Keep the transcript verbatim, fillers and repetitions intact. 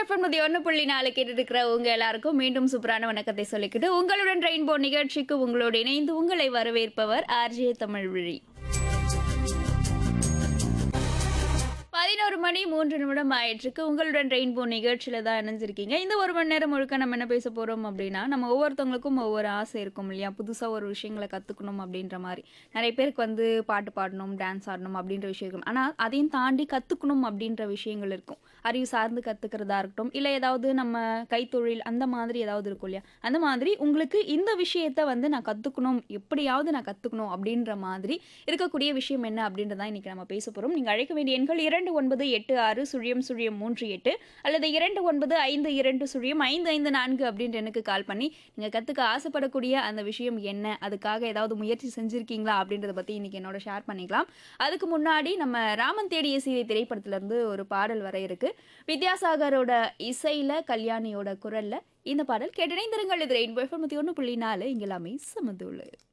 FM ஒன்று புள்ளி நாலு கேட்டுட்டு இருக்கிற உங்க எல்லாருக்கும் மீண்டும் சூப்பரான வணக்கத்தை சொல்லிக்கிட்டு உங்களுடன் ரெயின்போ நிகழ்ச்சிக்கு உங்களோடு இணைந்து உங்களை வரவேற்பவர் ஆர்ஜே தமிழ்விழி. பதினோரு மணி மூன்று நிமிடம் ஆயிற்றுக்கு உங்களுடன் ரெயின்போ நிகழ்ச்சியில தான் இணைஞ்சிருக்கீங்க. இந்த ஒரு மணி நேரம் முழுக்க நம்ம என்ன பேச போறோம் அப்படின்னா, நம்ம ஒவ்வொருத்தவங்களுக்கும் ஒவ்வொரு ஆசை இருக்கும் இல்லையா? புதுசா ஒரு விஷயங்களை கத்துக்கணும் அப்படின்ற மாதிரி. நிறைய பேருக்கு வந்து பாட்டு பாடணும், டான்ஸ் ஆடணும் அப்படின்ற விஷயம் இருக்கும். ஆனா அதையும் தாண்டி கத்துக்கணும் அப்படின்ற விஷயங்கள் இருக்கும். அறிவு சார்ந்து கத்துக்கிறதா இருக்கட்டும், இல்லை ஏதாவது நம்ம கைத்தொழில் அந்த மாதிரி ஏதாவது இருக்கும் இல்லையா? அந்த மாதிரி உங்களுக்கு இந்த விஷயத்த வந்து நான் கத்துக்கணும், எப்படியாவது நான் கத்துக்கணும் அப்படின்ற மாதிரி இருக்கக்கூடிய விஷயம் என்ன அப்படின்றதான் இன்னைக்கு நம்ம பேச போறோம். நீங்க அழைக்க வேண்டிய எண்கள் இரண்டு ஒன்பது எட்டு ஆறு சுழியம் சுழியம் மூன்று எட்டு அல்லது இரண்டு ஒன்பது ஐந்து இரண்டு சுழியம் ஐந்து ஐந்து நான்கு அப்படின்ற எனக்கு கால் பண்ணி நீங்க கத்துக்க ஆசைப்படக்கூடிய அந்த விஷயம் என்ன, அதுக்காக ஏதாவது முயற்சி செஞ்சிருக்கீங்களா அப்படின்றத பத்தி இன்னைக்கு என்னோட ஷேர் பண்ணிக்கலாம். அதுக்கு முன்னாடி நம்ம ராமன் தேடிய சீதை திரைப்படத்துல இருந்து ஒரு பாடல் வர இருக்கு. வித்யாசாகரோட இசையில கல்யாணியோட குரல்ல இந்த பாடல் கேட்டிணைந்திருங்கள். இது ரெயின்போ எஃப்எம் ஒன்று புள்ளி நாலு இங்க எல்லாமே சமதுள்ளு.